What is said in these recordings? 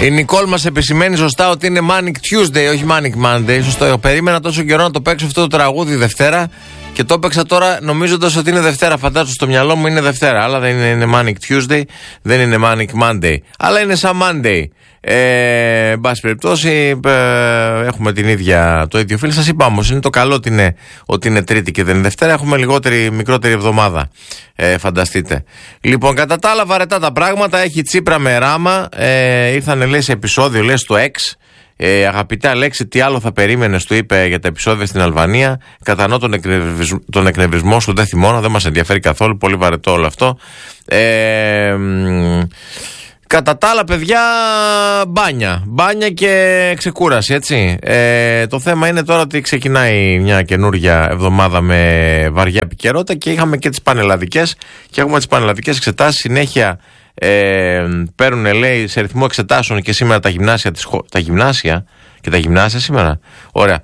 Η Νικόλ μας επισημαίνει σωστά ότι είναι Manic Tuesday, όχι Manic Monday. Σωστό. Περίμενα τόσο καιρό να το παίξω αυτό το τραγούδι Δευτέρα και το έπαιξα τώρα νομίζοντας ότι είναι Δευτέρα. Φαντάζομαι στο μυαλό μου είναι Δευτέρα, αλλά δεν είναι Manic Tuesday, δεν είναι Manic Monday. Αλλά είναι σαν Monday. Εν πάση περιπτώσει, έχουμε το ίδιο φίλο. Σας είπα όμως, είναι το καλό ότι είναι Τρίτη και δεν είναι Δευτέρα. Έχουμε μικρότερη εβδομάδα. Φανταστείτε. Λοιπόν, κατά τα άλλα, βαρετά τα πράγματα. Έχει Τσίπρα με Ράμα. Ήρθανε, λέει, σε επεισόδιο, λέει, στο X. Αγαπητέ Αλέξη, τι άλλο θα περίμενες, του είπε για τα επεισόδια στην Αλβανία. Κατανοώ τον εκνευρισμό σου, δεν θυμώνω, δεν μας ενδιαφέρει καθόλου. Πολύ βαρετό όλο αυτό. Κατά τα άλλα, παιδιά, μπάνια και ξεκούραση, έτσι. Το θέμα είναι τώρα ότι ξεκινάει μια καινούργια εβδομάδα με βαριά επικαιρότητα και είχαμε και τις πανελλαδικές και έχουμε τις πανελλαδικές εξετάσεις συνέχεια. Παίρνουν, λέει, σε ρυθμό εξετάσεων και σήμερα τα γυμνάσια σήμερα. Ωραία.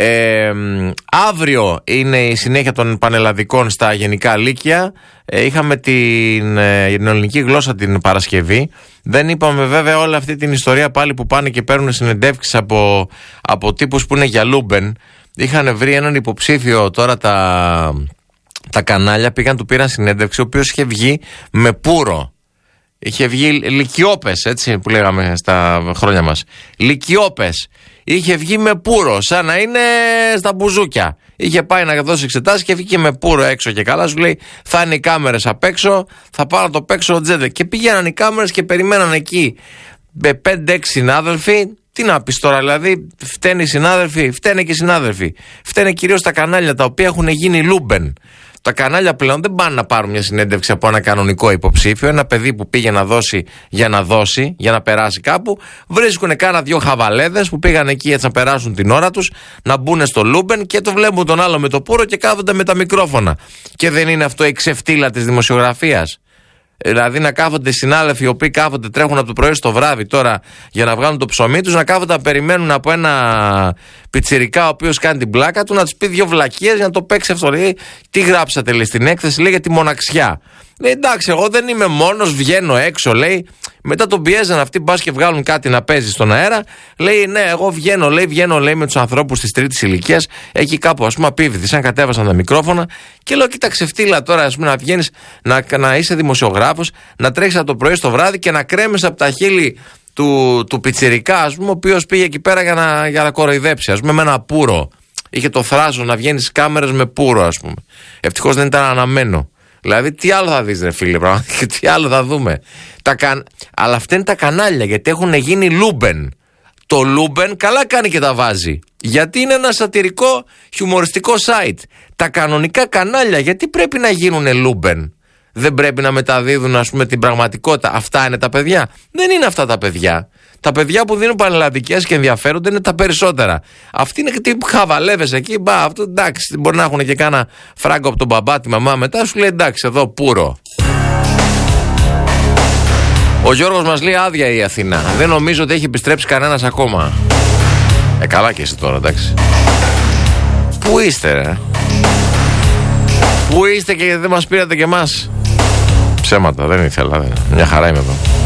Αύριο είναι η συνέχεια των πανελλαδικών στα γενικά λύκεια. Είχαμε την ελληνική γλώσσα την Παρασκευή. Δεν είπαμε βέβαια όλη αυτή την ιστορία πάλι που πάνε και παίρνουν συνεντεύξεις από τύπους που είναι για Λούμπεν. Είχαν βρει έναν υποψήφιο τώρα τα κανάλια, του πήραν συνέντευξη, ο οποίος είχε βγει με πουρο. Είχε βγει λυκιόπες, έτσι που λέγαμε στα χρόνια μας. Λυκιόπες. Είχε βγει με πουρο, σαν να είναι στα μπουζούκια. Είχε πάει να δώσει εξετάσεις και βγήκε με πουρο έξω και καλά. Σου λέει, θα είναι οι κάμερες απ' έξω, θα πάω να το παίξω τζέντε. Και πήγαιναν οι κάμερες και περιμέναν εκεί 5-6 συνάδελφοι. Τι να πεις τώρα, δηλαδή, φταίνε οι συνάδελφοι, φταίνε και οι συνάδελφοι. Φταίνε κυρίως τα κανάλια τα οποία έχουν γίνει Λούμπεν. Τα κανάλια πλέον δεν πάνε να πάρουν μια συνέντευξη από ένα κανονικό υποψήφιο, ένα παιδί που πήγε να δώσει, για να περάσει κάπου. Βρίσκουν κάνα δυο χαβαλέδες που πήγαν εκεί έτσι να περάσουν την ώρα τους, να μπουν στο Λούμπεν και το βλέπουν τον άλλο με το πουρο και κάθονται με τα μικρόφωνα. Και δεν είναι αυτό η ξεφτύλα της δημοσιογραφίας? Δηλαδή να κάθονται οι συνάδελφοι οι οποίοι κάθονται, τρέχουν από το πρωί στο βράδυ τώρα για να βγάλουν το ψωμί τους, να κάθονται να περιμένουν από ένα πιτσιρικά ο οποίος κάνει την πλάκα του να τους πει δύο βλακίες για να το παίξει αυτό. Λέει, τι γράψατε, λέει, στην έκθεση, λέει, για τη μοναξιά. Λέει, εντάξει, εγώ δεν είμαι μόνος, βγαίνω έξω, λέει. Μετά τον πιέζαν αυτοί, μπας και βγάλουν κάτι να παίζει στον αέρα. Λέει, ναι, εγώ βγαίνω, λέει, με τους ανθρώπους της τρίτης ηλικίας, εκεί κάπου, ας πούμε, απίβητη, σαν κατέβασαν τα μικρόφωνα. Και λέω, κοίταξε, φτύλα τώρα, ας πούμε, να βγαίνεις, να είσαι δημοσιογράφος, να τρέχεις από το πρωί στο βράδυ και να κρέμεις από τα χείλη του πιτσιρικά, ας πούμε, ο οποίος πήγε εκεί πέρα για να κοροϊδέψει, ας πούμε, με ένα πουρο. Είχε το θράσο να βγαίνει στις κάμερες με πουρο, ας πούμε. Ευτυχώς δεν ήταν αναμένο. Δηλαδή, τι άλλο θα δεις, ρε φίλε, πραγματικά, τι άλλο θα δούμε. Αλλά αυτά είναι τα κανάλια, γιατί έχουν γίνει Λούμπεν. Το Λούμπεν καλά κάνει και τα βάζει. Γιατί είναι ένα σατυρικό, χιουμοριστικό site. Τα κανονικά κανάλια, γιατί πρέπει να γίνουν Λούμπεν? Δεν πρέπει να μεταδίδουν, ας πούμε, την πραγματικότητα? Αυτά είναι τα παιδιά? Δεν είναι αυτά τα παιδιά. Τα παιδιά που δίνουν πανελλαδικές και ενδιαφέρονται είναι τα περισσότερα. Αυτοί είναι τι χαβαλεύες εκεί. Αυτό εντάξει, μπορεί να έχουν και κάνα φράγκο από τον μπαμπά, τη μαμά μετά. Σου λέει εντάξει, εδώ πουρο. Ο Γιώργος μας λέει άδεια η Αθήνα. Δεν νομίζω ότι έχει επιστρέψει κανένας ακόμα. Καλά και εσύ τώρα, εντάξει. Πού είστε, ρε? Πού είστε και δεν μας πήρατε και εμάς? Ψέματα, δεν ήθελα. Μια χαρά είμαι εδώ.